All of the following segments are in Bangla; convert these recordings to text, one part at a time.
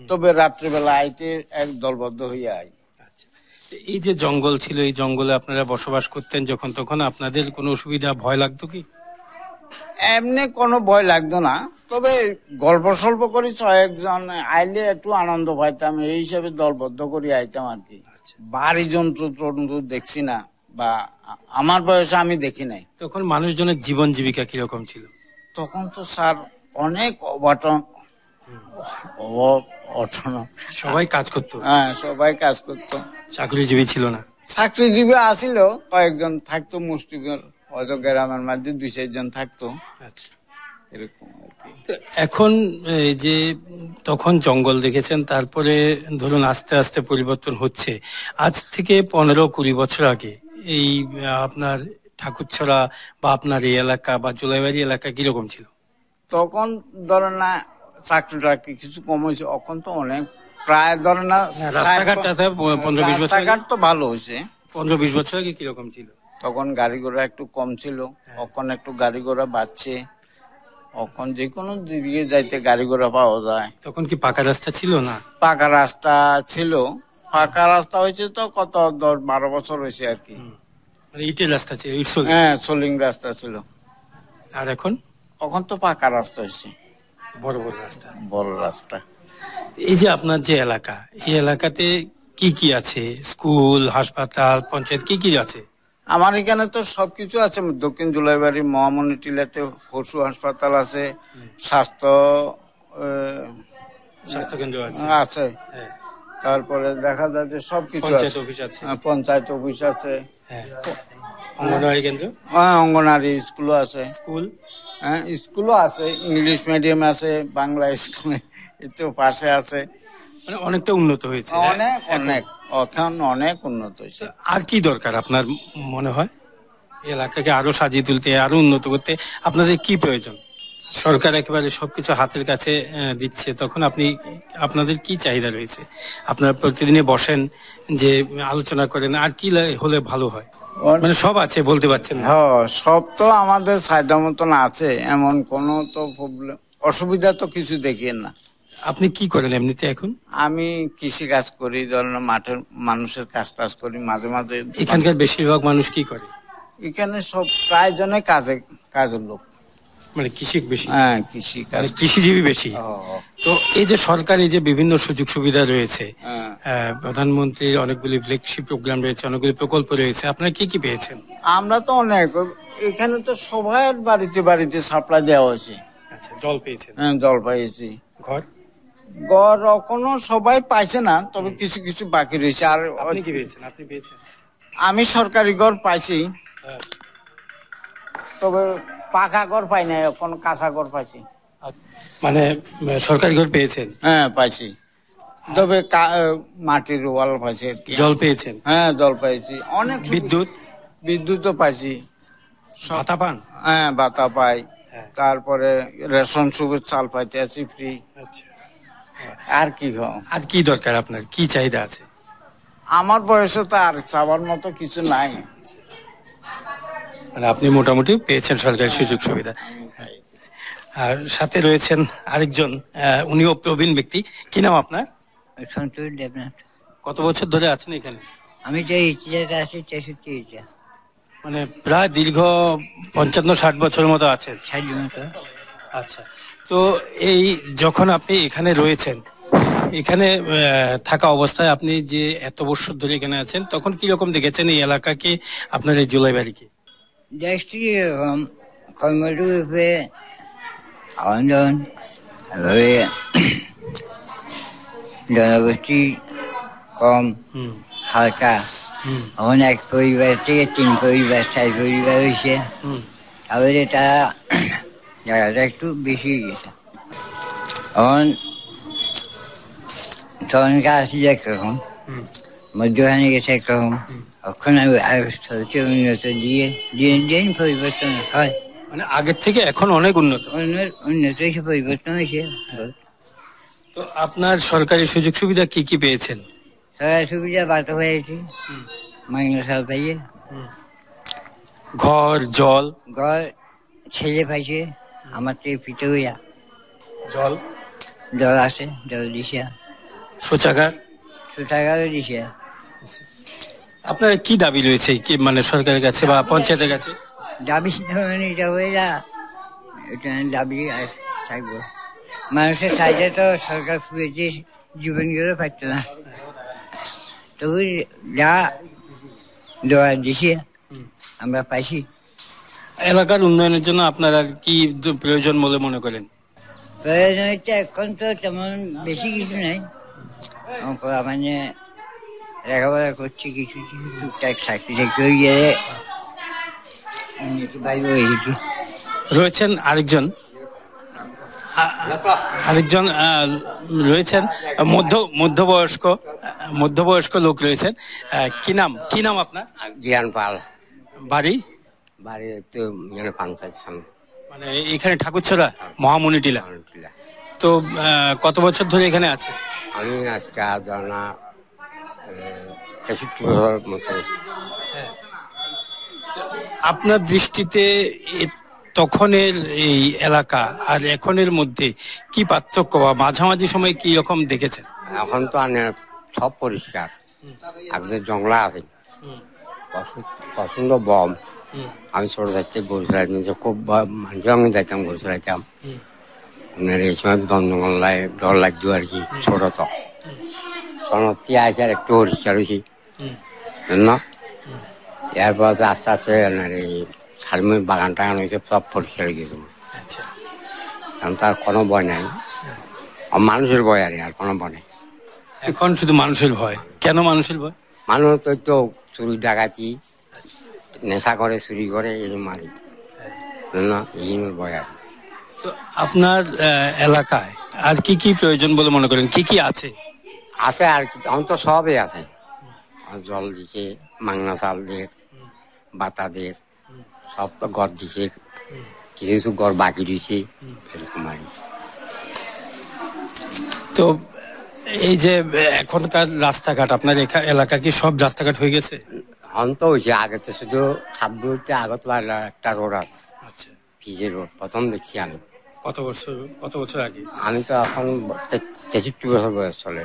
তবে রাত্রিবেলা আইতে এক দলবদ্ধ হইয়া আই। আচ্ছা, এই যে জঙ্গল ছিল, এই জঙ্গলে আপনারা বসবাস করতেন যখন, তখন আপনাদের কোনো অসুবিধা, ভয় লাগতো কি? এমনি কোনো ভয় লাগতো না, তবে গল্প সল্প করি একজন আইলে একটু আনন্দ পাইতাম, এই হিসাবে দলবদ্ধ করে আইতাম আর কি। বাড়ি জন্তু টন্তু দেখছি না, বা আমার বয়সে আমি দেখি নাই। তখন মানুষজনের জীবন জীবিকা কিরকম ছিল? তখন তো স্যার অনেক সবাই কাজ করতো? হ্যাঁ, সবাই কাজ করতো। চাকরিজীবী ছিল না? চাকরিজীবী আসিল, কয়েকজন থাকতো মুষ্টিকর, হয়তো গ্রামের মধ্যে 2-4 জন থাকতো। আচ্ছা, এরকম আর কি। এখন এই যে তখন জঙ্গল দেখেছেন, তারপরে ধরুন আস্তে আস্তে পরিবর্তন হচ্ছে। আজ থেকে 15-20 বছর আগে এই আপনার ঠাকুরছড়া বা আপনার এই এলাকা বা জোলাইবাড়ি এলাকা কিরকম ছিল? তখন ধরেন না চাকরি টাকরি কিছু কম হয়েছে, এখন তো অনেক, প্রায় ধরেন না রাস্তাঘাট 15-20 বছর আগে, রাস্তাঘাট তো ভালো হয়েছে। 15-20 বছর আগে কিরকম ছিল? তখন গাড়ি ঘোড়া একটু কম ছিল, এখন একটু গাড়ি ঘোড়া বাড়ছে। এখন যে কোনো দিকে যাইতে গাড়ি ঘোড়া পাওয়া যায়। তখন কি পাকা রাস্তা ছিল না? পাকা রাস্তা ছিল, পাকা রাস্তা হয়েছে তো কত 10-12 বছর হয়েছে আর কি। মানে ইটের রাস্তা ছিল, হ্যাঁ, সোলিং রাস্তা ছিল। আর এখন এখন তো পাকা রাস্তা হয়েছে, বড় বড় রাস্তা, বড় রাস্তা। এই যে আপনার যে এলাকা, এই এলাকাতে কি কি আছে? স্কুল, হাসপাতাল, পঞ্চায়েত, কি কি আছে? আমার এখানে তো সবকিছু আছে। দক্ষিণ জুলাইবাড়ি মহামণি টিলাতে পশু হাসপাতাল আছে, স্বাস্থ্য স্বাস্থ্য কেন্দ্র আছে, আছে। তারপরে দেখা যায় যে সবকিছু আছে, পঞ্চায়েত অফিস আছে, অঙ্গনওয়াড়ি কেন্দ্র, হ্যাঁ অঙ্গনওয়াড়ি স্কুলও আছে, হ্যাঁ স্কুলও আছে, ইংলিশ মিডিয়াম আছে, বাংলা স্কুল এতে পাশে আছে। মানে অনেকটা উন্নত হয়েছে, অনেক অনেক, এখন অনেক উন্নত হয়েছে। আর কি দরকার আপনার মনে হয় এলাকাকে আরো সাজিয়ে তুলতে, আরো উন্নত করতে? আপনাদের কি প্রয়োজন? সরকার একেবারে সবকিছু হাতের কাছে দিচ্ছে, তখন আপনাদের কি চাহিদা রয়েছে? আপনারা প্রতিদিনে বসেন, যে আলোচনা করেন, আর কি হলে ভালো হয়? মানে সব আছে বলতে পারছেন না? হ্যাঁ, সব তো আমাদের চাহিদা মতন আছে, এমন কোনো তো প্রবলেম অসুবিধা তো কিছু দেখি না। আপনি কি করেন এমনিতে এখন? আমি কৃষি কাজ করি, ধরেন মাঠের মানুষের কাজ টাজ করি মাঝে মাঝে। এখানকার বেশিরভাগ মানুষ কি করে? এখানে সব প্রায় জনে কাজের লোক, মানে কৃষি বেশি? হ্যাঁ, কৃষি কাজ, কৃষিজীবী বেশি। তো এই যে সরকার, এই যে বিভিন্ন সুযোগ সুবিধা রয়েছে, প্রধানমন্ত্রীর অনেকগুলি ফ্ল্যাগশিপ প্রোগ্রাম রয়েছে, অনেকগুলি প্রকল্প রয়েছে, আপনারা কি কি পেয়েছেন? আমরা তো অনেক, এখানে তো সবার বাড়িতে বাড়িতে সাপ্লাই দেওয়া হয়েছে। আচ্ছা, জল পেয়েছেন? হ্যাঁ, জল পাইছি। ঘর এখনো সবাই পাইছে না, তবে কিছু কিছু বাকি রয়েছে। আর আপনি কি পেয়েছেন? আপনি পেয়েছেন? আমি সরকারি ঘর পাইছি, তবে পাকা ঘর পাই নাই, এখন কাঁচা ঘর পাইছি। মানে সরকারি ঘর পেয়েছেন? হ্যাঁ, পাইছি, তবে মাটির ওয়াল পাইছি আর কি। জল পেয়েছেন? হ্যাঁ, জল পাইছি। অনেক বিদ্যুৎও পাইছি। ভাতা পান? হ্যাঁ, ভাতা পাই। তারপরে রেশন সুবিধা, চাল পাইতে আছি ফ্রি। আচ্ছা, আর কি আর কি দরকার? আপনার কি চাহিদা আছে? আমার বয়সে তো আর চাওয়ার মতো কিছু নাই। মানে আপনি মোটামুটি পেয়েছেন সরকারি সুযোগ সুবিধা। আর সাথে রয়েছেন আরেকজন, উনিও প্রবীণ ব্যক্তি। কি নাম আপনার? সন্তোষ দেবনাথ। কত বছর ধরে আছেন এখানে? আমি তো এই জায়গায় আছি 63। মানে প্রায় দীর্ঘ 55-60 বছর মতো আছেন? 60 মতো। আচ্ছা, তো এই যখন আপনি এখানে রয়েছেন, এখানে থাকা অবস্থায় আপনি যে এত বছর ধরে এখানে আছেন, তখন কি রকম দেখেছেন এই এলাকাকে, আপনার এই জুলাইবাড়িকে? দেখছি কর্মরূপে আন্দোলন, জনগোষ্ঠী কম, হালকা। এখন 1 পরিবার থেকে 3 পরিবার 4 পরিবার হয়েছে, তাহলে তারা জায়গাটা একটু বেশি গেছে। এখন তখনকার আসলে একরকম, মধ্যখানে গেছে একরকম, এখন উন্নত দিয়ে দিন দিন পরিবর্তন হয়। মানে আগের থেকে এখন অনেক উন্নত হয়েছে, পরিবর্তন হয়েছে। তো আপনার সরকারি সুযোগ সুবিধা কি কি পেয়েছেন? সরকারি সুবিধা ভাতা পেয়েছি, মাইনে সাল পাইয়ে, ঘর, জল। ঘর ছেলে পাইছে, আমার থেকে পিঠে হইয়া। জল জল আছে, জল দিছে। শৌচাগার শৌচাগারও দিছে। আপনার কি দাবি রয়েছে কি মানে সরকারের কাছে বা পঞ্চায়েতের কাছে? দাবি এটা দাবি থাকবো। মানুষের সাইডে তো সরকার ফুয়েছে জীবন গেলে পারতো না, তবু যা দেওয়ার দিছে আমরা পাইছি। এলাকার উন্নয়নের জন্য আপনার আর কি প্রয়োজন বলে মনে করেন? প্রয়োজনীয়তা এখন তো তেমন বেশি কিছু নাই, মানে লেখাপড়া করছি, কিছু কিছু টুকটাক চাকরি টাকরি হয়ে গেলে বাইরে হয়ে গেছি। রয়েছেন আরেকজন রয়েছেন মধ্যবয়স্ক লোক রয়েছেন। কি নাম আপনার? জ্ঞান পাল। বাড়ি? বাড়ি তো পঞ্চায়েত সামনে, মানে এখানে ঠাকুরছড়া মহামণি টিলা। তো কত বছর ধরে এখানে আছে? আমি আজকে ধরনা 63 বছর মতো। আপনার দৃষ্টিতে তখনের এই এলাকা আর এখনের মধ্যে কি পার্থক্য বা মাঝামাঝি সময় কি রকম দেখেছেন? এখন তো সব পরিষ্কার, আগে জঙ্গলা আছে, প্রচন্ড বম। আমি ছোট থাকতে গরু চালাইতাম, খুব জঙ্গে যাইতাম, গরু চালাইতাম। এই সময় বন জঙ্গলায় ডর লাগতো আর কি, ছোট তো তখন আছে আর একটু পরিষ্কার হয়েছি না। এরপর আস্তে আস্তে এই সারমি বাগান টাগান হয়েছে, সব পরিষ্কার হয়ে গেছে। এখন তার কোনো ভয় নাই, মানুষের ভয় আর কোনো ভয় নেই। এখন শুধু মানুষের ভয়। কেন মানুষের ভয়? মানুষ তো চুরি ডাকাতি, নেশা করে, চুরি করে, এই মারি না, এই ভয় আর। তো আপনার এলাকায় আর কি কি প্রয়োজন বলে মনে করেন? কি কি আছে? আছে আর কি, এখন তো সবই আছে। জল দিছে, মাংনা চাল দিয়ে, বাতা দিয়ে, সব তো ঘর দিছে, কিছু কিছু ঘর বাকি দিছে, এরকম আর। তো এই যে এখনকার রাস্তাঘাট, আপনার এলাকা কি সব রাস্তাঘাট হয়ে গেছে? এখন তো হয়েছে, আগে তো শুধু খাদ্যতে আগতলা একটা রোড আছে, আচ্ছা, পিজের রোড প্রথম দেখছি আমি। কত বছর আগে? আমি তো এখন 63 বছর বয়স চলে।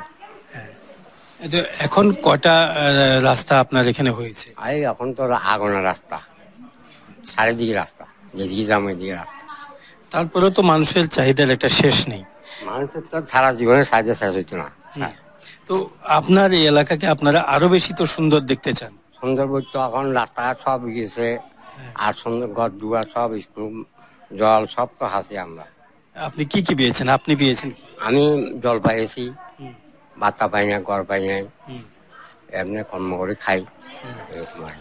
এখন কটা রাস্তা আপনার এখানে হয়েছে? এখন তো আগুনের রাস্তা, চারিদিকে রাস্তা, যেদিকে যাবো এদিকে রাস্তা। তারপরেও তো মানুষের চাহিদার একটা শেষ নেই। মানুষের তো সারা জীবনের চাহিদা শেষ হইতো না। তো আপনার এই এলাকাকে আপনারা আরো বেশি তো সুন্দর দেখতে চান। সুন্দর বলতো এখন রাস্তাঘাট সব গেছে, আর সুন্দর ঘর দুয়ার সব, স্কুল, জল সব তো হাসি আমরা। আপনি কি কি পেয়েছেন? আপনি পেয়েছেন কি? আমি জল পাইছি, বাতা পাই না, ঘর পাই নাই, এমনি কর্ম করে খাই, এরকম আর।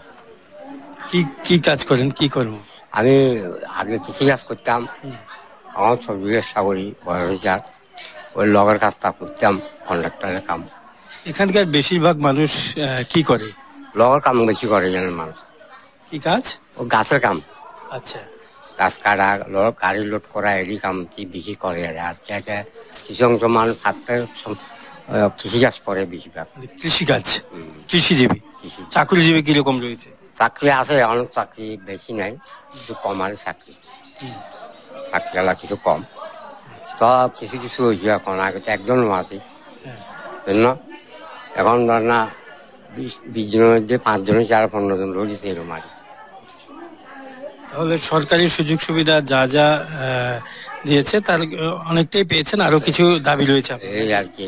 কি কাজ করেন? কি করবো? আমি আগে কৃষি কাজ করতাম, আমার সবজি ব্যবসা করি, বয়স ওই লগের কাজটা করতাম, কন্ট্রাক্টরের কাম। এখানকার বেশিরভাগ মানুষ কি করে? লগের কাম বেশি করে জানেন মানুষ। কি কাজ? ও গাছের কাম। আচ্ছা, গাছ কাটা, গাড়ি লোড করা, এরই কাম বেশি করে। আর কিছু অংশ মানুষ হাতে কৃষিকাজ করে বেশিরভাগ। কৃষিকাজ, কৃষিজীবী, চাকরিজীবী কিরকম রয়েছে? চাকরি আছে, অনেক চাকরি বেশি নাই, কিছু কম আর চাকরি চাকরিওয়ালা কিছু কম। তো কিছু কিছু হয়েছে এখন, আগে তো একজনও আছে না, এখন ধর না 20 জনের মধ্যে 5 জনের 4-15 জন রয়েছে এরকম আর। তাহলে সরকারি সুযোগ সুবিধা যা যা দিয়েছে তার অনেকটাই পেয়েছেন, আরো কিছু দাবি রয়েছে। এই আর কি,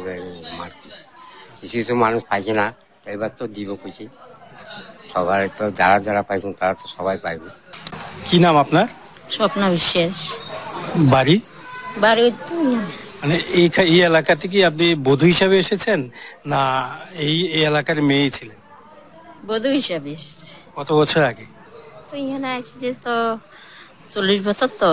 কিছু কিছু মানুষ পাইছে না, এবার তো দিব খুশি। সবাই তো যারা যারা পাইছেন তারা তো সবাই পাইবে। কি নাম আপনার? স্বপ্না বিশ্বাস। বাড়ি? বাড়ি মানে এই এলাকাতে কি আপনি বধূ হিসাবে এসেছেন, না এই এলাকার মেয়ে ছিলেন? বধূ হিসাবে এসেছে। কত বছর আগে? তো এখানে আসছে তো 40 বছর। তো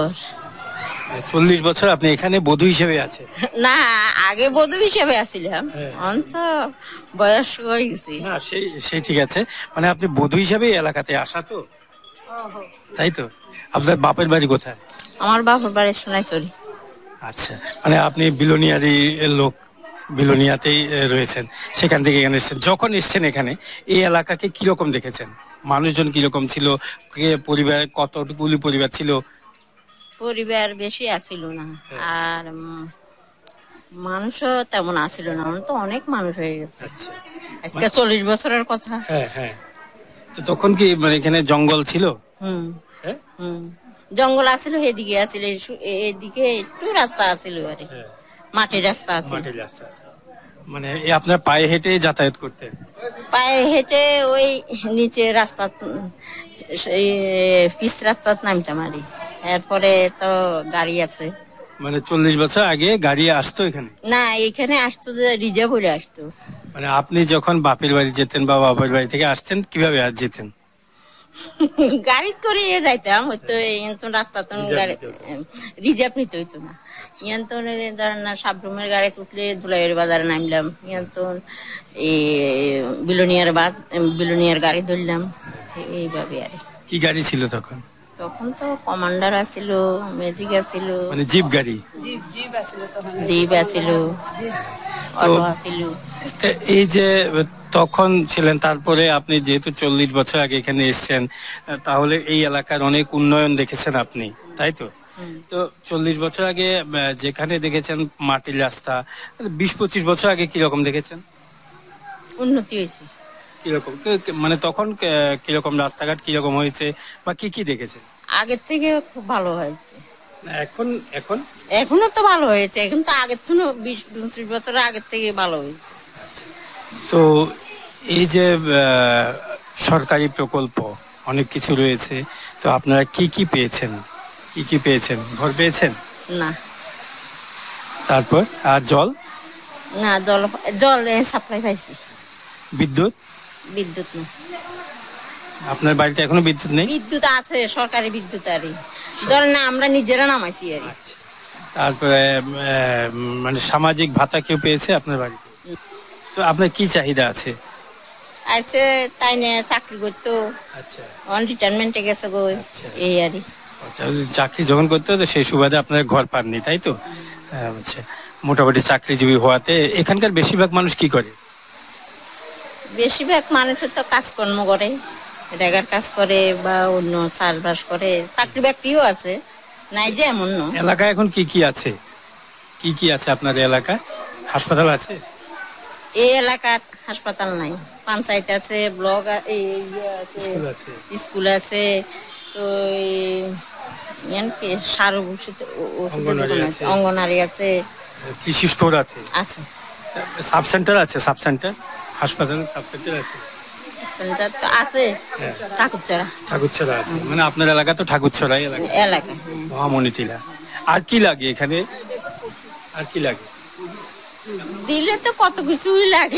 40 বছর আপনি এখানে বধূ হিসেবে আছেন? না, আগে বধূ হিসাবে আসছিলাম, অন্ত বয়স হয়ে গেছি। না সেই ঠিক আছে, মানে আপনি বধূ হিসাবে এলাকাতে আসা তো, তাই তো? আপনার বাপের বাড়ি কোথায়? আমার বাপের বাড়ি সোনাইছড়ি। আচ্ছা, মানে আপনি বিলোনিয়ারই লোক, বিলোনিয়াতেই রয়েছেন, সেখান থেকে এখানে এসেছেন। যখন এসছেন এখানে এই এলাকাকে কিরকম দেখেছেন? মানুষজন কিরকম ছিল? পরিবার কতগুলি পরিবার ছিল? পরিবার বেশি আসছিল না, আর মানুষও তেমন আসিল না, এখন তো অনেক মানুষ হয়ে গেছে। আচ্ছা, আজকে 40 বছরের কথা। হ্যাঁ হ্যাঁ। তো তখন কি মানে এখানে জঙ্গল ছিল? হুম হ্যাঁ হুম, জঙ্গল আছিল, এদিকে আছিল, এদিকে একটু রাস্তা আছিল, আরে হ্যাঁ, মাটির রাস্তা আছিল। মাটির রাস্তা আছে। মানে এই আপনার পায়ে হেঁটে যাতায়াত করতেন? পায়ে হেঁটে ওই নিচে রাস্তা, সেই পিচ রাস্তাত নামতাম আরে। এরপরে তো গাড়ি আছে। মানে 40 বছর আগে গাড়ি আসতো এখানে? না, এখানে আসতো যে রিজার্ভ হলে আসতো। মানে আপনি যখন বাপের বাড়ি যেতেন বা বাপের বাড়ি থেকে আসতেন কিভাবে আর যেতেন? গাড়ি করে যাইতাম, হয়তো এখান রাস্তা তো গাড়ি রিজার্ভ নিতে হইতো না। ইয়ান তো ধরেন না, সাবরুমের গাড়ি উঠলে ধুলাইয়ের বাজারে নামলাম, ইয়ান তো বিলোনিয়ার গাড়ি ধরলাম, এইভাবে আর। কি গাড়ি ছিল তখন? তখন তো কমান্ডার আছিল, ম্যাজিক আছিল, মানে জিপ গাড়ি? জিপ আছিল, অটো আছিল। তো এই যে তখন ছিলেন, তারপরে আপনি যেহেতু 40 বছর আগে এখানে এসেছেন, তাহলে এই এলাকার অনেক উন্নয়ন দেখেছেন আপনি, তাই তো? তো 40 বছর আগে যেখানে দেখেছেন মাটির রাস্তা, 20-25 বছর আগে কিরকম দেখেছেন? উন্নতি হয়েছে। কিরকম মানে তখন কিরকম রাস্তাঘাট কিরকম হয়েছে বা কি কি দেখেছেন? আগের থেকে খুব ভালো হয়েছে। এখন এখন এখনো তো ভালো হয়েছে, এখন তো আগের থেকে 20-25 বছর আগের থেকে ভালো হয়েছে। তো এই যে সরকারি প্রকল্প অনেক কিছু রয়েছে, তো আপনারা কি কি পেয়েছেন? কি কি পেয়েছেন? ঘর পেয়েছেন? না। তারপর আর জল? না, জল জল সাপ্লাই পাইছি। বিদ্যুৎ? বিদ্যুৎ না। আপনার বাড়িতে এখনো বিদ্যুৎ নেই? বিদ্যুৎ আছে, সরকারি বিদ্যুৎ আরই, ধরেন না আমরা নিজেরা নামাইছি আর। আচ্ছা। তারপরে মানে সামাজিক ভাতা কেউ পেয়েছে আপনার বাড়িতে? তো আপনার কি চাহিদা আছে? আছে তাই না, চাকরি করতো, আচ্ছা, অন রিটায়ারমেন্টে গেছে গো, এই আরই। আচ্ছা, চাকরি যখন করতে হতো সেই সুবাদে আপনার ঘর পাননি, তাই তো? আচ্ছা, মোটামুটি চাকরিজীবী হওয়াতে এখানকার বেশিরভাগ মানুষ কি করে? বেশিরভাগ মানুষের তো কাজকর্ম করে, রেগার কাজ করে বা অন্য চাষবাস করে, চাকরি বাকরিও আছে, নাই যে এমন না। এলাকায় এখন কি কি আছে? কি কি আছে আপনার এলাকায়? হাসপাতাল আছে? এই এলাকার হাসপাতাল নাই, পঞ্চায়েত আছে, ব্লক স্কুল আছে, তো অঙ্গনারী আছে, কৃষি স্টোর আছে, আছে সাব সেন্টার আছে, সাব সেন্টার হাসপাতালে সাব সেন্টার আছে, সেন্টার তো আছে, ঠাকুরচড়া। ঠাকুরছড়া আছে, মানে আপনার এলাকা তো ঠাকুরছড়া এলাকা। মহামণি টিলা। আর কি লাগে এখানে? আর কি লাগে? দিলে তো কত কিছুই লাগে।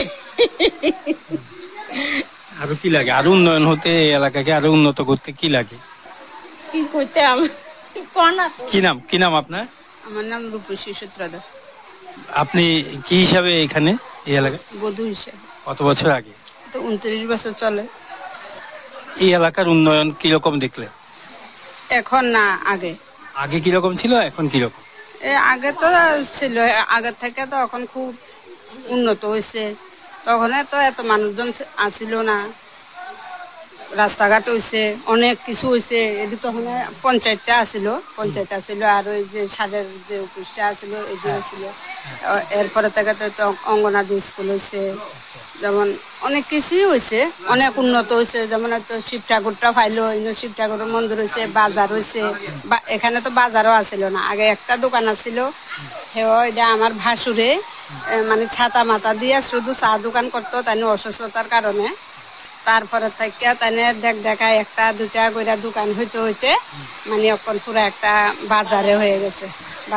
আরো কি লাগে? আরো উন্নয়ন হতে, এই এলাকাকে আরো উন্নত করতে কি লাগে? কি করতে কি নাম আপনার? আমার নাম রূপসী সূত্রধর। আপনি কি হিসাবে এখানে এই এলাকায়? বধূ হিসেবে। কত বছর আগে? তো 29 বছর চলে। এই এলাকার উন্নয়ন কিরকম দেখলেন? এখন না, আগে। আগে কিরকম ছিল, এখন কিরকম? আগে তো ছিল, আগের থেকে তো এখন খুব উন্নত হয়েছে। তখন তো এত মানুষজন আসিল না, রাস্তাঘাট হয়েছে, অনেক কিছু হয়েছে। এদিকে তখন পঞ্চায়েতটা আসিল, আর ওই যে সারের যে অফিসটা আসিল, এই যে হয়েছিল। এরপরে থেকে তো অঙ্গনাদি স্কুল হয়েছে, যেমন অনেক কিছুই হয়েছে, অনেক উন্নত হয়েছে। যেমন হয়তো শিব ঠাকুরটা পাইলো, শিব ঠাকুরের মন্দির হয়েছে, বাজার হয়েছে। এখানে তো বাজারও আসিল না, আগে একটা দোকান আসিল, এটা আমার ভাসুরে মানে ছাতা মাথা দিয়ে শুধু চা দোকান করতো, তাই অসুস্থতার কারণে। তারপরে থেকে তাই দেখা একটা দুটা করে দোকান হইতে হইতে মানে এখন পুরো একটা বাজারে হয়ে গেছে।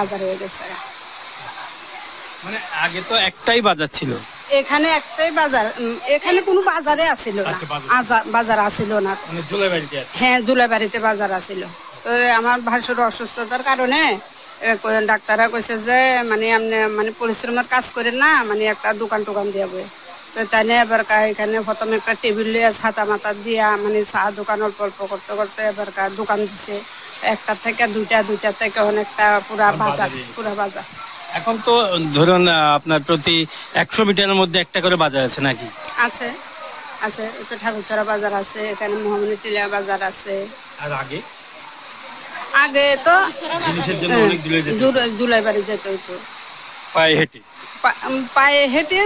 মানে আগে তো একটাই বাজার ছিল এখানে, একটাই বাজার, এখানে কোনো বাজারে আসিল না, বাজার আসিল না। হ্যাঁ, জুলাইবাড়িতে বাজার আসিল। তো আমার ভাসুর অসুস্থতার কারণে ডাক্তাররা কইছে যে মানে আপনি মানে পরিশ্রমের কাজ করেন না, মানে একটা দোকান দিয়ে বই। তো তাই এবার এখানে প্রথমে একটা টেবিল দিয়ে ছাতা মাথা দিয়া মানে চা দোকান অল্প অল্প করতে করতে এবার দোকান দিছে। একটা থেকে দুইটা থেকে অনেকটা পুরা বাজার। এখন তো ধরুন আপনার প্রতি 100 মিটারের মধ্যে একটা করে বাজার আছে নাকি? আছে, তো ঠাকুরচড়া বাজার আছে, এখানে মহামণি টিলা বাজার আছে। আর আগে তো জিনিসের জন্য অনেক দূরে যেতে হতো। জুলাইবাড়ি যেতে হতো। পায়ে হেঁটে পায়ে হেঁটে